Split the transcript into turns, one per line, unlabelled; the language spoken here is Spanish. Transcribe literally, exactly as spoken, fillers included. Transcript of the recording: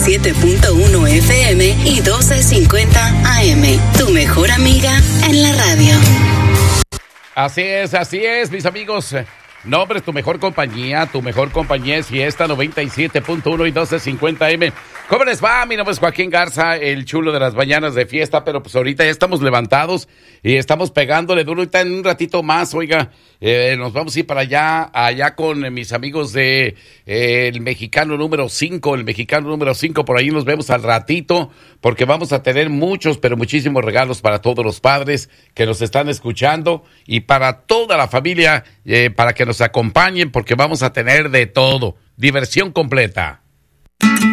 siete punto uno F M y doce cincuenta A M. Tu mejor amiga en la radio.
Así es, así es, mis amigos. No, hombre, tu mejor compañía, tu mejor compañía es Fiesta noventa y siete punto uno y doce cincuenta A M. ¿Cómo les va? Mi nombre es Joaquín Garza, el chulo de las mañanas de fiesta, pero pues ahorita ya estamos levantados y estamos pegándole duro. Ahorita en un ratito más, oiga, eh, nos vamos a ir para allá, allá con eh, mis amigos de eh, el mexicano número cinco, el mexicano número cinco, por ahí nos vemos al ratito, porque vamos a tener muchos, pero muchísimos regalos para todos los padres que nos están escuchando y para toda la familia, eh, para que nos acompañen, porque vamos a tener de todo, diversión completa.